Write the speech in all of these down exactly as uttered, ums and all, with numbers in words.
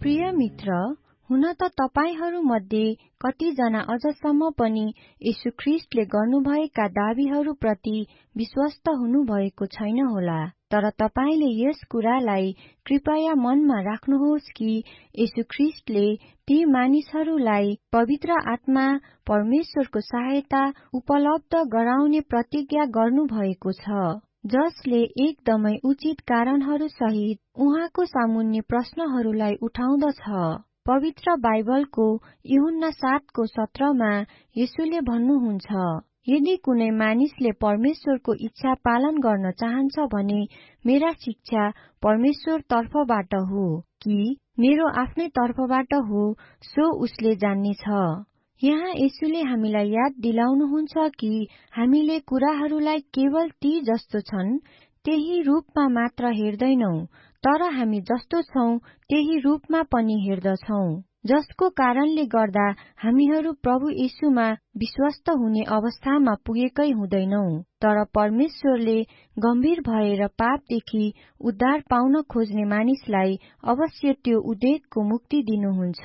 प्रिय मित्र, हुन त तपाईहरूमध्ये कतिजना अझसम्म पनि येशू ख्रीष्टले गर्नुभएका दाबीहरूप्रति विश्वस्त हुनुभएको छैन होला। तर तपाईले यस कुरालाई कृपया मनमा राख्नुहोस् कि येशू ख्रीष्टले ती मानिसहरूलाई पवित्र आत्मा परमेश्वरको सहायता उपलब्ध गराउने प्रतिज्ञा गर्नुभएको छ, जसले एकदमै उचित कारणहरू सहित उहाँको सामुन्ने प्रश्नहरूलाई उठाउँदछ। पवित्र बाइबलको यूहन्ना सातको सत्रमा येशूले भन्नुहुन्छ, यदि कुनै मानिसले परमेश्वरको इच्छा पालन गर्न चाहन्छ भने मेरा शिक्षा परमेश्वर तर्फबाट हो कि मेरो आफ्नै तर्फबाट हो, सो उसले जान्नेछ। यहाँ येशूले हामीलाई याद दिलाउनुहुन्छ कि हामीले कुराहरूलाई केवल ती जस्तो छन् त्यही रूपमा मात्र हेर्दैनौं, तर हामी जस्तो छौं त्यही रूपमा पनि हेर्दछौं, जसको कारणले गर्दा हामीहरू प्रभु येशूमा विश्वस्त हुने अवस्थामा पुगेकै हुँदैनौं। तर परमेश्वरले गम्भीर भएर पापदेखि उद्धार पाउन खोज्ने मानिसलाई अवश्य त्यो उद्देकको मुक्ति दिनुहुन्छ,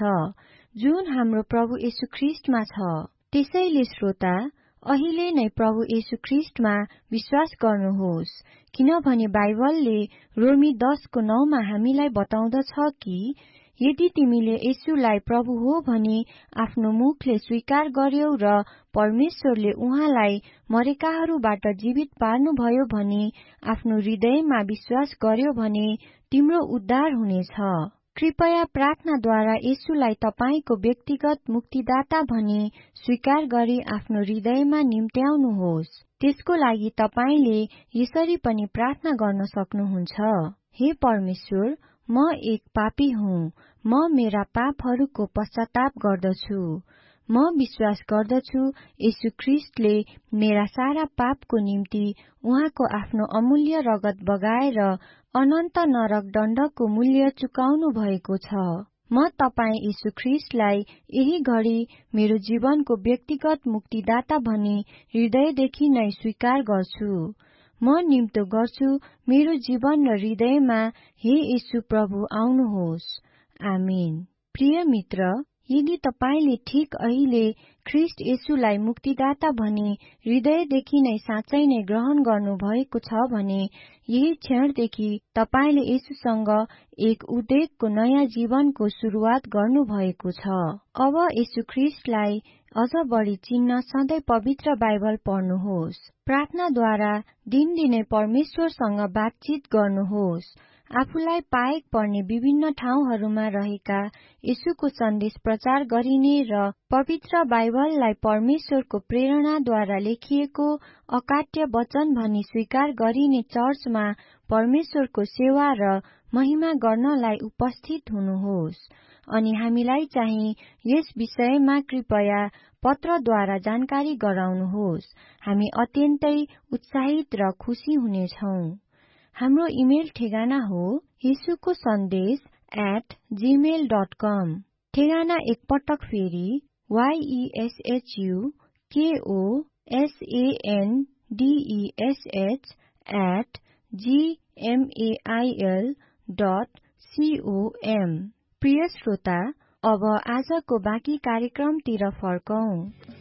जुन हाम्रो प्रभु येशू ख्रीष्टमा छ। त्यसैले श्रोता, अहिले नै प्रभु येशू ख्रीष्टमा विश्वास गर्नुहोस्, किनभने बाइबलले रोमी दसको नौमा हामीलाई बताउँदछ कि यदि तिमीले येशूलाई प्रभु हो भनी आफ्नो मुखले स्वीकार गर्यौ र परमेश्वरले उहाँलाई मरेकाहरूबाट जीवित पार्नुभयो भने आफ्नो हृदयमा विश्वास गर्यो भने तिम्रो उद्धार हुनेछ। कृपया प्रार्थनाद्वारा येशूलाई तपाईको व्यक्तिगत मुक्तिदाता भनी स्वीकार गरी आफ्नो हृदयमा निम्त्याउनुहोस्। त्यसको लागि तपाईले यसरी पनि प्रार्थना गर्न सक्नुहुन्छ, हे परमेश्वर, म एक पापी हुँ, म मेरा पापहरूको पश्चाताप गर्दछु। म विश्वास गर्दछु येशू ख्रीष्टले मेरा सारा पापको निम्ति उहाँको आफ्नो अमूल्य रगत बगाएर अनन्त नरक दण्डको मूल्य चुकाउनु भएको छ। म तपाईं येशू ख्रीष्टलाई यही घडी मेरो जीवनको व्यक्तिगत मुक्तिदाता भनी हृदयदेखि नै स्वीकार गर्छु। म निम्तो गर्छु मेरो जीवन र हृदयमा, हे येशू प्रभु आउनुहोस्। आमीन। प्रिय मित्र, यदि तपाईले ठिक अहिले ख्रीष्ट येशूलाई मुक्तिदाता भनी हृदयदेखि नै साँच्चै नै ग्रहण गर्नु भएको छ भने यही क्षणदेखि तपाईले येशूसँग एक उद्देकको नयाँ जीवनको सुरुवात गर्नु भएको छ। अब येशू ख्रीष्टलाई अझ बढी चिन्न सधैँ पवित्र बाइबल पढ्नुहोस्। प्रार्थनाद्वारा दिनदिनै परमेश्वरसँग बातचित गर्नुहोस्। आफूलाई पाएक पर्ने विभिन्न ठाउँहरूमा रहेका येशूको सन्देश प्रचार गरिने र पवित्र बाइबललाई परमेश्वरको प्रेरणाद्वारा लेखिएको अकाट्य वचन भनी स्वीकार गरिने चर्चमा परमेश्वरको सेवा र महिमा गर्नलाई उपस्थित हुनुहोस्। अनि हामीलाई चाहिँ यस विषयमा कृपया पत्रद्वारा जानकारी गराउनुहोस्। हामी अत्यन्तै उत्साहित र खुसी हुनेछौं। हाम्रो इमेल ठेगाना हो येशूको सन्देश एट जीमेल डट कम। ठेगाना एकपटक फेरि वाईएसएचयू केओ एसएनडीईएसएच एट जीएमएआइएल डट सीओएम। प्रिय श्रोता, अब आजको बाँकी कार्यक्रमतिर फर्कौं।